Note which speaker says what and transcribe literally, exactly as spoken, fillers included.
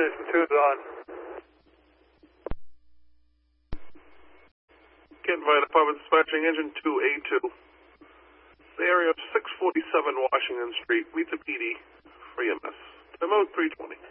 Speaker 1: Ignition two is on.
Speaker 2: Kent Fire Department dispatching engine two A two. The area of six forty-seven Washington Street, meet the P D for E M S. Demo three twenty.